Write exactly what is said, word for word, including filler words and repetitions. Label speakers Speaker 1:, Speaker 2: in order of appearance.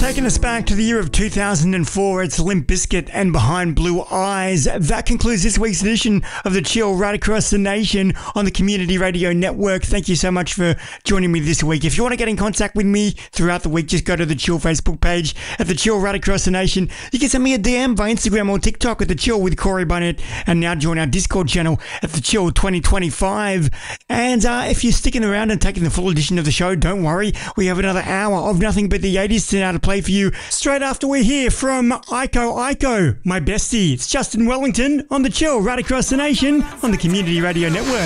Speaker 1: Taking us back to the year of two thousand four, it's Limp Bizkit and Behind Blue Eyes. That concludes this week's edition of The Chill right across the nation on the Community Radio Network. Thank you so much for joining me this week. If you want to get in contact with me throughout the week, just go to the Chill Facebook page at The Chill right across the nation. You can send me a D M by Instagram or TikTok at The Chill with Corey Barnett, and now join our Discord channel at The Chill twenty twenty-five. And uh, if you're sticking around and taking the full edition of the show, don't worry. We have another hour of nothing but the eighties to now to play for you straight after we hear from Iko Iko, my bestie. It's Justin Wellington on The Chill right across the nation on the Community Radio Network.